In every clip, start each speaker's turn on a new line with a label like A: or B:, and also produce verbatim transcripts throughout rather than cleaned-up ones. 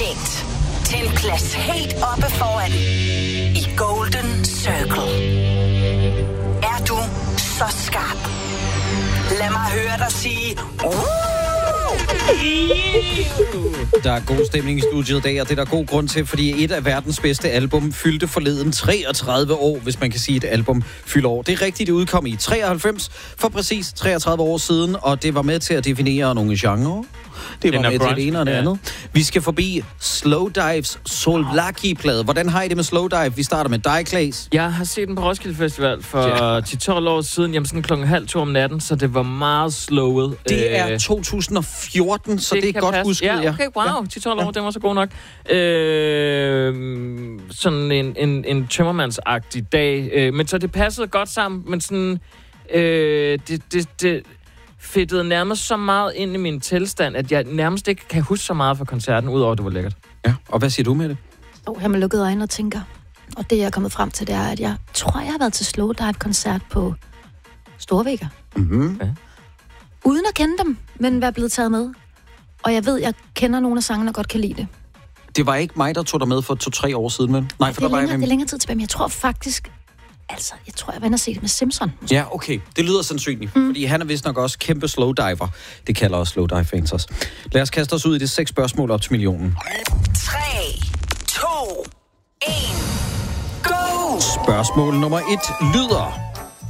A: perfekt til en plads helt oppe foran i Golden Circle. Er du så skarp? Lad mig høre dig sige...
B: Der er god stemning i studiet i dag, og det er der god grund til, fordi et af verdens bedste album fyldte forleden treogtredive år, hvis man kan sige, at et album fylder år. Det er rigtigt, det udkom i treoghalvfems, for præcis treogtredive år siden, og det var med til at definere nogle genrer. Det var med til det ene og det
C: ja.
B: andet. Vi skal forbi Slowdives Soulblaki-plade. Hvordan har I det med Slowdive? Vi starter med dig, Claes.
C: Jeg har set den på Roskilde Festival for
B: Ja.
C: ti til tolv år siden, jamen sådan klokken halv to om natten, så det var meget slowet.
B: Det er
C: Øh,
B: to tusind og fjorten, så det, det er
C: kan
B: godt
C: passe.
B: husket.
C: Ja, okay, wow,
B: Ja.
C: ti til tolv år, det var så god nok. Øh, sådan en, en, en tømmermandsagtig dag, øh, men så det passede godt sammen, men sådan, øh, det, det, det fedtede nærmest så meget ind i min tilstand, at jeg nærmest ikke kan huske så meget fra koncerten, udover at det var lækkert.
B: Ja, og hvad siger du med det?
D: Oh, jeg har lukket øjnene og tænker. Og det, jeg er kommet frem til, det er, at jeg tror, jeg har været til Slowdive-koncert på Storvægger.
B: Mm-hmm.
C: Ja.
D: Uden at kende dem, men være blevet taget med. Og jeg ved, jeg kender nogle af sangene og godt kan lide det.
B: Det var ikke mig, der tog dig med for to-tre år siden, men... Nej, for
D: det, er
B: der var
D: længere,
B: jeg...
D: det er længere tid tilbage, men jeg tror faktisk... Altså, jeg tror, jeg var inde og se det med Simpson. Måske.
B: Ja, okay. Det lyder sandsynligt, mm. fordi han er vist nok også kæmpe slowdiver. Det kalder også slowdive-fans også. Lad os kaste os ud i det seks spørgsmål op til millionen.
A: tre, to, et, go!
B: Spørgsmål nummer et lyder...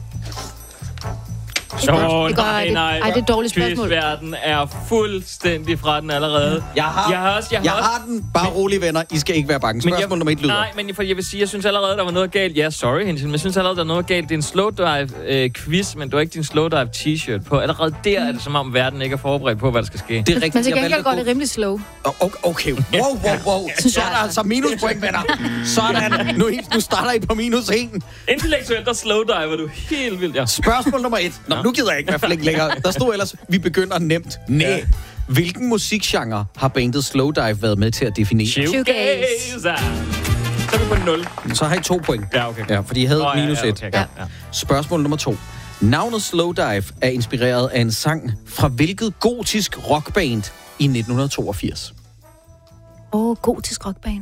C: Så
D: godt. Det er
C: nej,
D: godt.
C: nej.
D: Ej, det er et dårligt spørgsmål.
C: Quizverden er fuldstændig fra den allerede.
B: Jeg har,
C: jeg har også... Jeg har,
B: jeg
C: også,
B: har den. Bare rolig, venner. I skal ikke være bange.
C: men
B: Spørgsmål
C: jeg,
B: nummer et lyder...
C: Nej, men for jeg vil sige, jeg synes allerede, der var noget galt. Ja, sorry, Hensel, men jeg synes allerede, der er noget galt. Det er en slowdive-quiz, øh, men du har ikke din slowdive-t-shirt på. Allerede der er det som om, verden ikke er forberedt på, hvad der skal ske.
B: Det er rigtigt.
D: Men til
B: Jeg
D: gengæld
B: valgte
D: går
B: at
D: det
B: gå-
D: rimelig slow.
B: Okay, okay. Wow, wow, wow. Så er der altså minuspoint, venner. Sådan. Nu, nu starter I på minus en.
C: Intellektuelt, der slowdiver du helt vildt, ja.
B: Spørgsmål nummer et. Nå, nu gider jeg ikke i hvert fald ikke længere. Der stod ellers, vi begynder nemt. Næh. Hvilken musikgenre har bandet Slowdive været med til at definere?
D: Shoegaze.
C: Så er vi på nul.
B: Så har I to point.
C: Ja, okay.
B: Ja, fordi I havde
C: Nå, ja,
B: minus
C: ja,
B: et.
C: okay, ja, ja.
B: Spørgsmål nummer to. Navnet Slowdive er inspireret af en sang fra hvilket gotisk rockband i nitten toogfirs?
D: Åh, oh, gotisk rockband.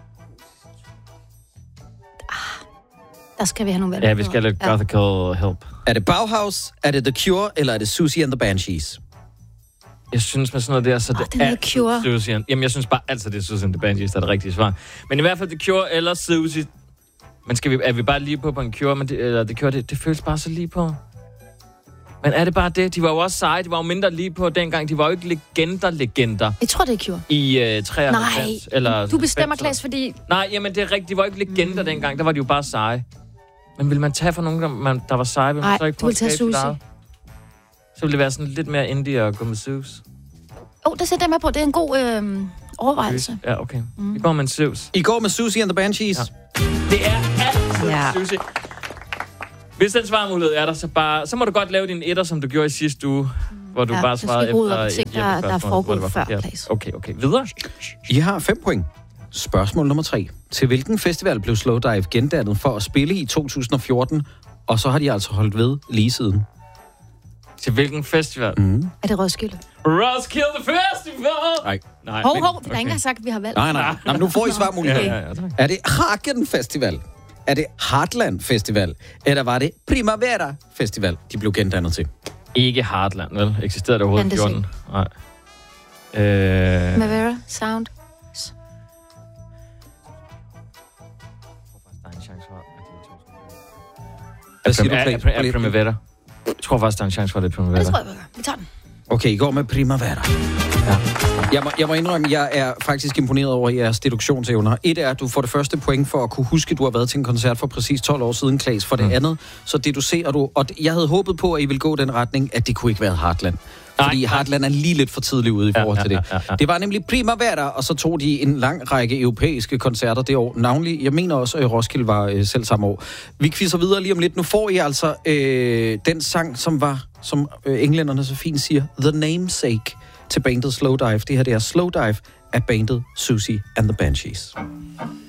D: Ah, der skal vi have nogle valg.
C: Ja, vi skal have lidt gothical help.
B: Er det Bauhaus, er det The Cure, eller er det Susie and the Banshees?
C: Jeg synes med sådan noget der, så
D: Åh,
C: det
D: det er
C: er
D: The Cure.
C: Susie. Jamen, jeg synes bare altid, det er Susie and the Banshees, der er det rigtige svar. Men i hvert fald The Cure eller Susie. Men skal vi, er vi bare lige på på en Cure? Men det, eller The Cure, det, det føles bare så lige på. Men er det bare det? De var jo også seje. De var jo mindre lige på dengang. De var jo ikke legender-legender
D: Jeg tror, det er Cure.
C: i øh, treoghalvfems.
D: Nej,
C: eller
D: du bestemmer,
C: halvfems.
D: Claes, fordi...
C: Nej, jamen det er rigtigt. De var jo ikke legender mm. dengang. Der var de jo bare seje. Men vil man tage for nogen, der, man, der var seje? Vil man
D: Nej,
C: så ikke
D: du vil tage
C: skabe sit
D: Susie.
C: eget? Så ville det være sådan lidt mere indie og gå med Zeus.
D: Åh, oh, det sætter jeg med på. Det er en god øh, overvejelse.
C: Ja, okay. Mm. Vi går med en Zeus.
B: I går med Susie and the Banshees.
C: Ja. Det er altid
D: Ja.
C: ja. Susie. Hvis den svarmulighed er der, så, bare, så må du godt lave din etter, som du gjorde i sidste uge, hvor du
D: Ja,
C: bare
D: så skal
C: svarede
D: vi gå ud og
C: efter...
D: tænke, der- der er foregået før, Claes.
C: Okay, okay. Videre.
B: I har fem point. Spørgsmål nummer tre. Til hvilken festival blev Slowdive gendannet for at spille i to tusind og fjorten, og så har de altså holdt ved lige siden?
C: Til hvilken festival?
B: Mm.
D: Er det Roskilde?
C: Roskilde Festival!
B: Nej.
C: Nej.
D: Hov,
C: men-
D: hov, det er ikke engang sagt, at vi har valgt.
B: Nej, nej. nej men nu får I svarmulighed.
C: Ja, ja, ja, tak.
B: Er det Hagen Festival? Er det Heartland Festival? Eller var det Primavera Festival, de blev gendannet til?
C: Ikke Heartland, vel? Eksisterede det overhovedet i
D: Fantasy.
C: fjorten? Nej. Øh...
D: Mavera Sound.
B: Hvad siger du,
C: Er,
B: Claes?
C: er, er Primavera. Jeg tror faktisk, der er en chance for, at det er
D: Ja,
C: Primavera.
D: det tror jeg, vi gør. Vi tager den.
B: Okay, I går med Primavera.
C: Ja.
B: Jeg må, jeg må indrømme, at jeg er faktisk imponeret over jeres deduktionsevner. Et er, at du får det første point for at kunne huske, at du har været til en koncert for præcis tolv år siden, Claes. For det
C: Mm.
B: andet, så deducerer du... Og jeg havde håbet på, at I ville gå den retning, at det kunne ikke være Heartland. Fordi
C: Nej,
B: Heartland er lige lidt for tidligt ude i
C: Ja,
B: forhold
C: ja,
B: til det.
C: ja, ja, ja.
B: Det var nemlig Primavera, og så tog de en lang række europæiske koncerter det år. Navnlig, jeg mener også, at Roskilde var øh, selv samme år. Vi quizzer videre lige om lidt. Nu får I altså øh, den sang, som var, som øh, englænderne så fint siger, The Namesake til bandet Slowdive. Det her det er Slowdive af bandet Susie and the Banshees.